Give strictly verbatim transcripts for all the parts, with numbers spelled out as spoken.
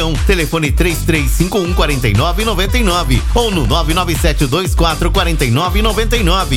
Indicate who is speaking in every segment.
Speaker 1: Telefone três três cinco um, quatro nove nove nove ou no nove nove sete dois quatro quatro nove nove nove.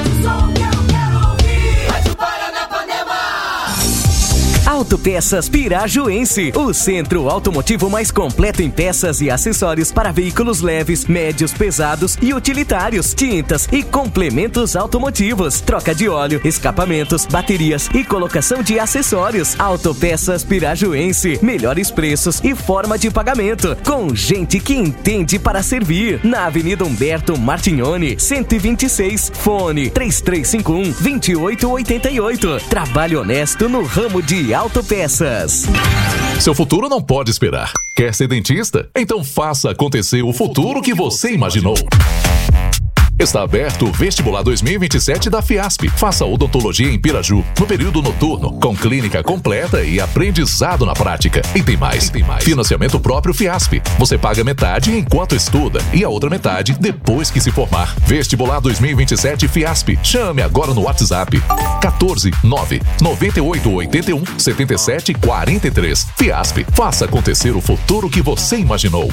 Speaker 2: Autopeças Pirajuense, o centro automotivo mais completo em peças e acessórios para veículos leves, médios, pesados e utilitários, tintas e complementos automotivos, troca de óleo, escapamentos, baterias e colocação de acessórios. Autopeças Pirajuense, melhores preços e forma de pagamento, com gente que entende para servir. Na Avenida Humberto Martignoni, cento e vinte e seis, fone três três cinco um, dois oito oito oito. Trabalho honesto no ramo de autopeças.
Speaker 3: Seu futuro não pode esperar. Quer ser dentista? Então faça acontecer o futuro que você imaginou. Está aberto o Vestibular dois mil e vinte e sete da Fiasp. Faça odontologia em Piraju, no período noturno, com clínica completa e aprendizado na prática. E tem mais, tem mais. Financiamento próprio Fiasp. Você paga metade enquanto estuda e a outra metade depois que se formar. Vestibular dois mil e vinte e sete Fiasp. Chame agora no WhatsApp quatorze, nove, noventa e oito, oitenta e um, setenta e sete, quarenta e três. Fiasp. Faça acontecer o futuro que você imaginou.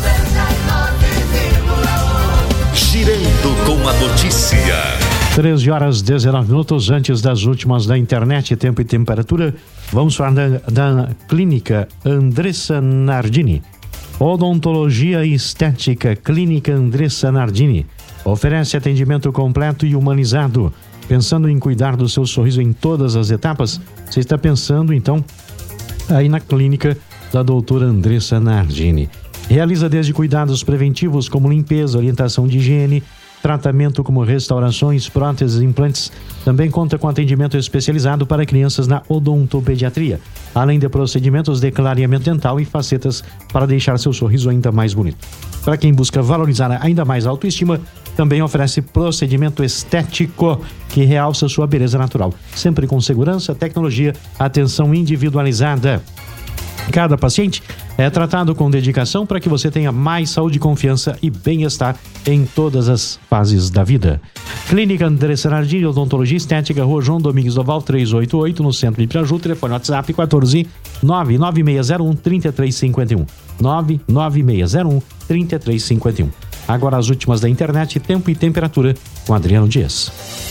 Speaker 1: Girando com a notícia.
Speaker 4: treze horas e dezenove minutos antes das últimas da internet, tempo e temperatura. Vamos falar da, da clínica Andressa Nardini. Odontologia e Estética, Clínica Andressa Nardini. Oferece atendimento completo e humanizado. Pensando em cuidar do seu sorriso em todas as etapas, você está pensando então aí na clínica da doutora Andressa Nardini. Realiza desde cuidados preventivos como limpeza, orientação de higiene, tratamento como restaurações, próteses, implantes. Também conta com atendimento especializado para crianças na odontopediatria, além de procedimentos de clareamento dental e facetas para deixar seu sorriso ainda mais bonito. Para quem busca valorizar ainda mais a autoestima, também oferece procedimento estético que realça sua beleza natural, sempre com segurança, tecnologia, atenção individualizada. Cada paciente é tratado com dedicação para que você tenha mais saúde, confiança e bem-estar em todas as fases da vida. Clínica Andressa Nardini, Odontologia Estética, Rua João Domingos Doval, trezentos e oitenta e oito, no centro de Piraju. Telefone WhatsApp quatorze, nove nove seis zero um, três três cinco um. nove nove seis zero um, três três cinco um. Agora as últimas da internet, tempo e temperatura, com Adriano Dias.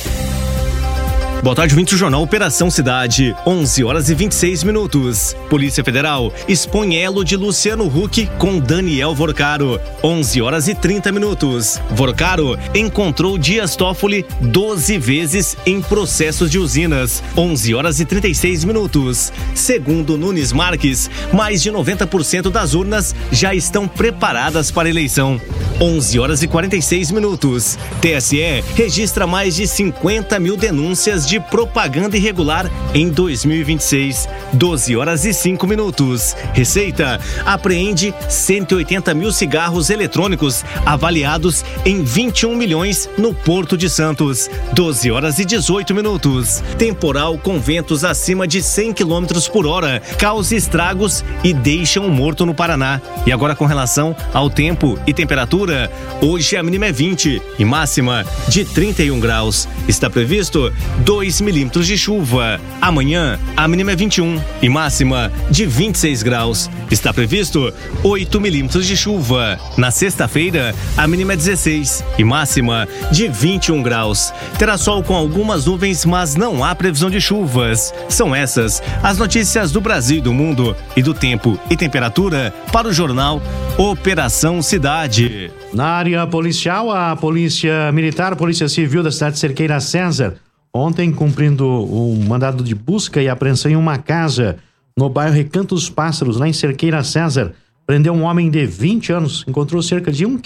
Speaker 5: Boa tarde, vinte do Jornal Operação Cidade, onze horas e vinte e seis minutos. Polícia Federal expõe elo de Luciano Huck com Daniel Vorcaro, onze horas e trinta minutos. Vorcaro encontrou Dias Toffoli doze vezes em processos de usinas, onze horas e trinta e seis minutos. Segundo Nunes Marques, mais de noventa por cento das urnas já estão preparadas para a eleição. onze horas e quarenta e seis minutos. T S E registra mais de cinquenta mil denúncias de propaganda irregular em dois mil e vinte e seis. doze horas e cinco minutos. Receita apreende cento e oitenta mil cigarros eletrônicos avaliados em vinte e um milhões no Porto de Santos. doze horas e dezoito minutos. Temporal com ventos acima de cem quilômetros por hora causa estragos e deixa um morto no Paraná. E agora com relação ao tempo e temperatura, hoje a mínima é vinte e máxima de trinta e um graus. Está previsto dois milímetros de chuva. Amanhã a mínima é vinte e um e máxima de vinte e seis graus. Está previsto oito milímetros de chuva. Na sexta-feira a mínima é dezesseis e máxima de vinte e um graus. Terá sol com algumas nuvens, mas não há previsão de chuvas. São essas as notícias do Brasil e do mundo e do tempo e temperatura para o jornal Operação Cidade.
Speaker 4: Na área policial, a Polícia Militar, Polícia Civil da cidade de Cerqueira César, ontem cumprindo o mandado de busca e apreensão em uma casa no bairro Recanto dos Pássaros, lá em Cerqueira César, prendeu um homem de vinte anos, encontrou cerca de um